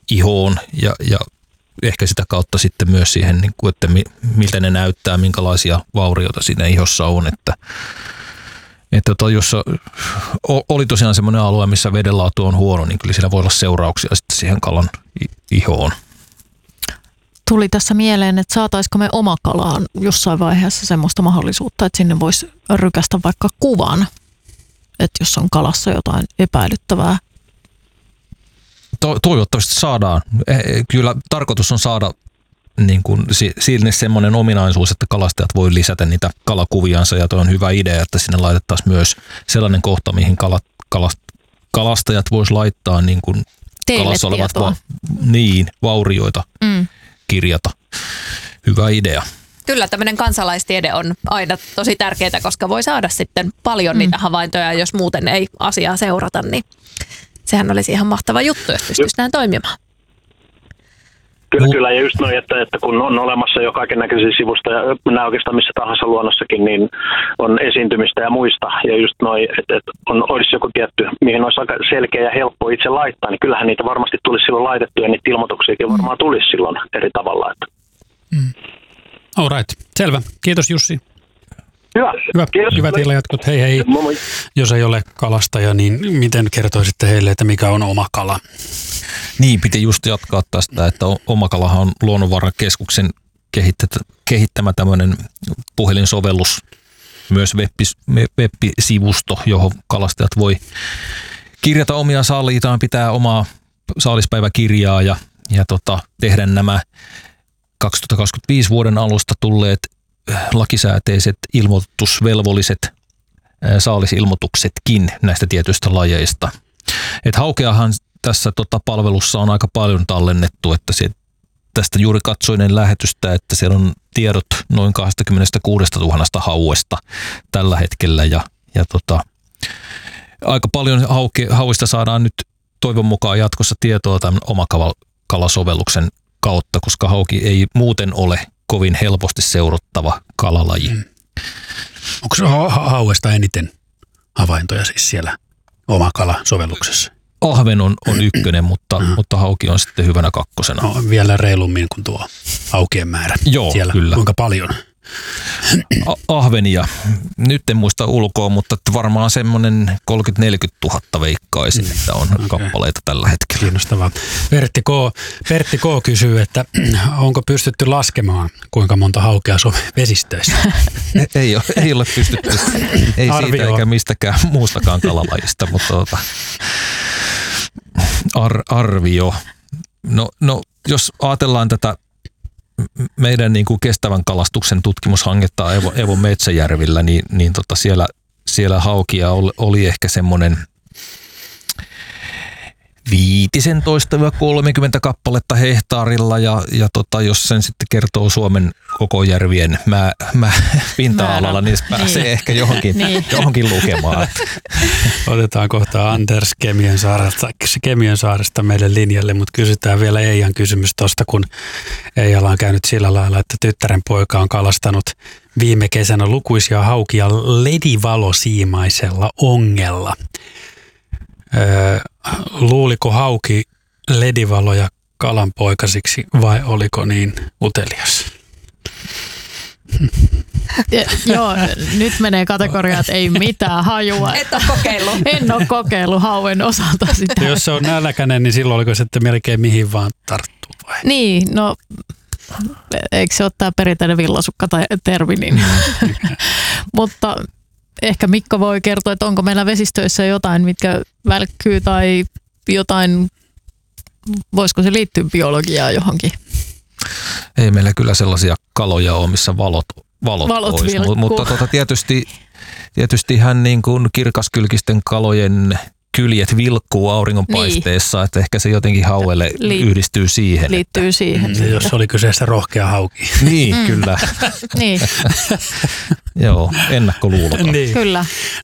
ihoon ja ehkä sitä kautta sitten myös siihen, niin kuin, että miltä ne näyttää, minkälaisia vaurioita siinä ihossa on. Että jos oli tosiaan semmoinen alue, missä vedenlaatu on huono, niin kyllä siinä voi olla seurauksia sitten siihen kalan ihoon. Tuli tässä mieleen, että saataisiko me Omakalaan jossain vaiheessa semmoista mahdollisuutta, että sinne voisi rykästä vaikka kuvan, että jos on kalassa jotain epäilyttävää. Toivottavasti saadaan. Kyllä tarkoitus on saada niin kuin sinne semmoinen ominaisuus, että kalastajat voi lisätä niitä kalakuviansa, ja tuo on hyvä idea, että sinne laitettaisiin myös sellainen kohta, mihin kalastajat vois laittaa niin kuin kalassa olevat vaurioita kirjata. Hyvä idea. Kyllä tämmöinen kansalaistiede on aina tosi tärkeää, koska voi saada sitten paljon niitä havaintoja, jos muuten ei asiaa seurata, niin sehän olisi ihan mahtava juttu, jos pystyisi näin toimimaan. Kyllä, ja just noin, että kun on olemassa jo kaiken näköisiä sivusta, ja nämä oikeastaan missä tahansa luonnossakin, niin on esiintymistä ja muista, ja just noin, että olisi joku tietty, mihin olisi aika selkeä ja helppo itse laittaa, niin kyllähän niitä varmasti tulisi silloin laitettua, ja niitä ilmoituksiakin varmaan tulisi silloin eri tavalla. All right, selvä. Kiitos Jussi. Hyvä. Kiitos. Hyvät illanjatkot. Hei. Moi. Jos ei ole kalastaja, niin miten kertoisitte heille, että mikä on Omakala? Niin, piti just jatkaa tästä, että Omakalahan on Luonnonvarakeskuksen kehittämä tämmöinen puhelinsovellus, myös web-sivusto, johon kalastajat voi kirjata omia saaliitaan, pitää omaa saalispäiväkirjaa ja tehdä nämä 2025 vuoden alusta tulleet lakisääteiset ilmoitusvelvolliset saalisilmoituksetkin näistä tietyistä lajeista. Et haukeahan tässä palvelussa on aika paljon tallennettu, että tästä juuri katsoinen lähetystä, että siellä on tiedot noin 26 000 hauesta tällä hetkellä ja aika paljon hauista saadaan nyt toivon mukaan jatkossa tietoa tämän Omakala-sovelluksen kautta, koska hauki ei muuten ole kovin helposti seurattava kalalaji. Onko hauesta eniten havaintoja siis siellä Omakala-sovelluksessa? Ahven on ykkönen, mutta hauki on sitten hyvänä kakkosena. No, vielä reilummin kuin tuo haukien määrä. Joo, siellä. Kyllä. Kuinka paljon? Ahvenia. Nyt en muista ulkoa, mutta varmaan semmoinen 30 000 – 40 000 veikkaisin, että on kappaleita tällä hetkellä. Kiinnostavaa. Pertti K. kysyy, että onko pystytty laskemaan, kuinka monta haukea on vesistöissä? Ei ole pystytty. Ei siitä eikä mistäkään muustakaan kalalajista, mutta arvio. No, jos ajatellaan tätä meidän niin kuin kestävän kalastuksen tutkimushanketta Evon Metsäjärvillä, niin siellä haukia oli ehkä semmoinen 15–30 kappaletta hehtaarilla ja jos sen sitten kertoo Suomen koko järvien pinta-alalla, niin pääsee ehkä johonkin lukemaan. Otetaan kohta Anders Kemiönsaaresta meille linjalle, mutta kysytään vielä Eijan kysymys tuosta, kun Eijalla on käynyt sillä lailla, että tyttären poika on kalastanut viime kesänä lukuisia haukia ledivalosiimaisella ongella. Luuliko hauki ledivaloja kalanpoikasiksi vai oliko niin utelias? Joo, nyt menee kategoriaan, että ei mitään hajua. Et ole kokeillut. En ole kokeillut hauen osalta sitä. Jos se on nälkäinen, niin silloin oliko sitten melkein mihin vaan tarttuu vai? Niin, no eikö se ole tämä perinteinen villasukka tai termi, niin. Mutta ehkä Mikko voi kertoa, että onko meillä vesistöissä jotain, mitkä välkkyy tai jotain, voisiko se liittyä biologiaan johonkin? Ei meillä kyllä sellaisia kaloja ole, missä valot olisi, mutta tietystihän niin kuin kirkaskylkisten kalojen kyljet vilkkuu auringonpaisteessa, niin. Että ehkä se jotenkin hauelle yhdistyy siihen. Liittyy siihen. Jos oli kyseessä rohkea hauki. Niin, kyllä. Niin. Joo, ennakkoluuloton. Niin. Kyllä.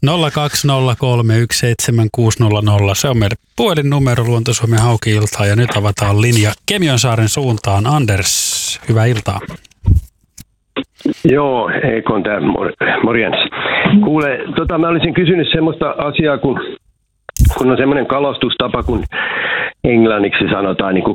020317600. Se on meidän puhelinnumero Luonto-Suomen Hauki-iltaa ja nyt avataan linja Kemiönsaaren suuntaan. Anders, hyvää iltaa. Joo, Eikon tää morjens. Kuule, mä olisin kysynyt semmoista asiaa, kun on semmoinen kalastustapa, kun englanniksi sanotaan niin kuin